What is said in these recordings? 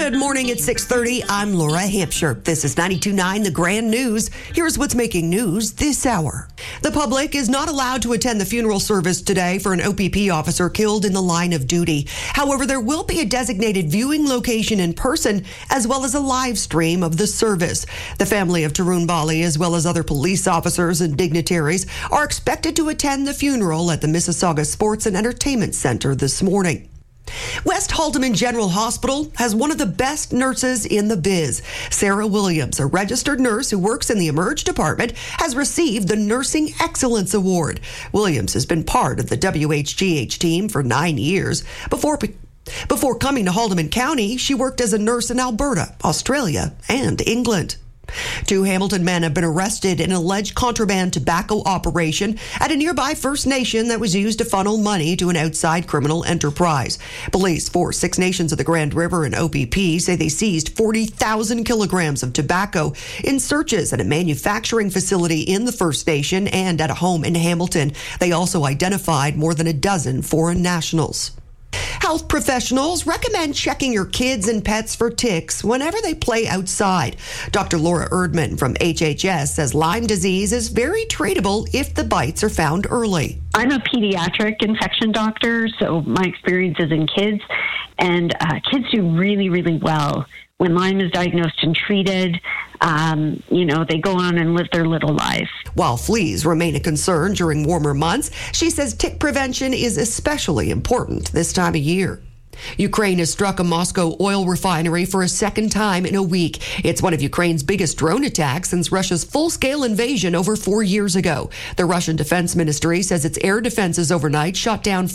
Good morning at 6:30. I'm Laura Hampshire. This is 92.9 The Grand News. Here's what's making news this hour. The public is not allowed to attend the funeral service today for an OPP officer killed in the line of duty. However, there will be a designated viewing location in person as well as a live stream of the service. The family of Tarun Bali, as well as other police officers and dignitaries, are expected to attend the funeral at the Mississauga Sports and Entertainment Center this morning. West Haldeman General Hospital has one of the best nurses in the biz. Sarah Williams, a registered nurse who works in the Emerge department, has received the Nursing Excellence Award. Williams has been part of the WHGH team for 9 years. Before coming to Haldeman County, she worked as a nurse in Alberta, Australia, and England. 2 Hamilton men have been arrested in an alleged contraband tobacco operation at a nearby First Nation that was used to funnel money to an outside criminal enterprise. Police for Six Nations of the Grand River and OPP say they seized 40,000 kilograms of tobacco in searches at a manufacturing facility in the First Nation and at a home in Hamilton. They also identified more than a dozen foreign nationals. Health professionals recommend checking your kids and pets for ticks whenever they play outside. Dr. Laura Erdman from HHS says Lyme disease is very treatable if the bites are found early. I'm a pediatric infection doctor, so my experience is in kids, and kids do really, really well when Lyme is diagnosed and treated. They go on and live their little life. While fleas remain a concern during warmer months, she says tick prevention is especially important this time of year. Ukraine has struck a Moscow oil refinery for a second time in a week. It's one of Ukraine's biggest drone attacks since Russia's full-scale invasion over 4 years ago. The Russian Defense Ministry says its air defenses overnight shot down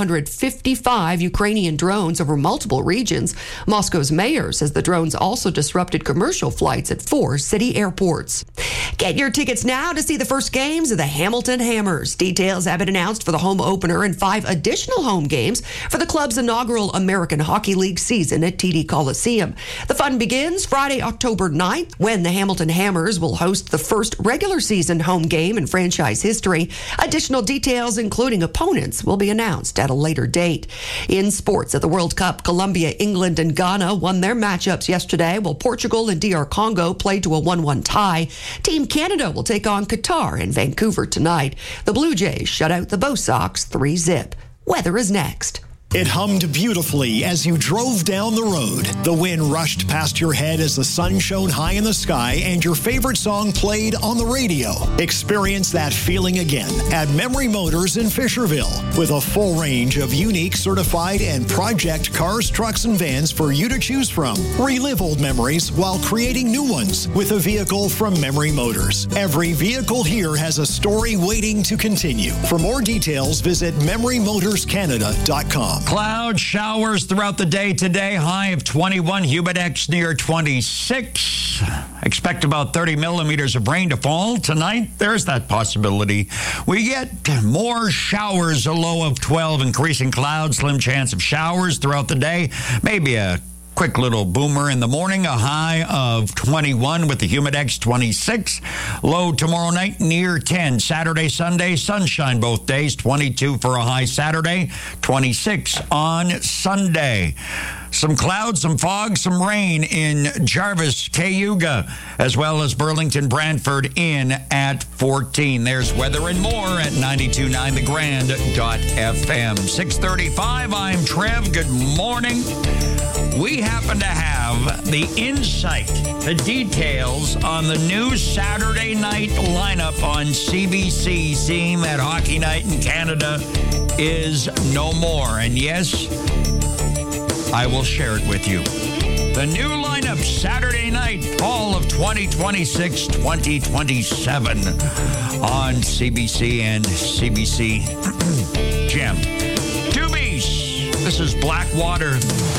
555 Ukrainian drones over multiple regions. Moscow's mayor says the drones also disrupted commercial flights at 4 city airports. Get your tickets now to see the first games of the Hamilton Hammers. Details have been announced for the home opener and 5 additional home games for the club's inaugural American Hockey League season at TD Coliseum. The fun begins Friday, October 9th, when the Hamilton Hammers will host the first regular season home game in franchise history. Additional details, including opponents, will be announced at a later date. In sports, at the World Cup, Colombia, England, and Ghana won their matchups yesterday, while Portugal and DR Congo played to a 1-1 tie. Team Canada will take on Qatar in Vancouver tonight. The Blue Jays shut out the Bo Sox 3-0. Weather is next. It hummed beautifully as you drove down the road. The wind rushed past your head as the sun shone high in the sky and your favorite song played on the radio. Experience that feeling again at Memory Motors in Fisherville with a full range of unique, certified, and project cars, trucks, and vans for you to choose from. Relive old memories while creating new ones with a vehicle from Memory Motors. Every vehicle here has a story waiting to continue. For more details, visit MemoryMotorsCanada.com. Cloud showers throughout the day today, high of 21, humidex near 26. Expect about 30 millimeters of rain to fall tonight. There's that possibility. We get more showers, a low of 12, increasing clouds, slim chance of showers throughout the day. Maybe a quick little boomer in the morning, a high of 21 with the humidex 26. Low tomorrow night near 10. Saturday, Sunday, sunshine both days. 22 for a high Saturday, 26 on Sunday. Some clouds, some fog, some rain in Jarvis, Cayuga, as well as Burlington, Brantford in at 14. There's weather and more at 929thegrand.fm. 6:35, I'm Trev. Good morning. We happen to have the insight, the details on the new Saturday night lineup on CBC, seeing that Hockey Night in Canada is no more. And yes, I will share it with you. The new lineup Saturday night, fall of 2026-2027 on CBC and CBC Gem. Doobies, this is Blackwater.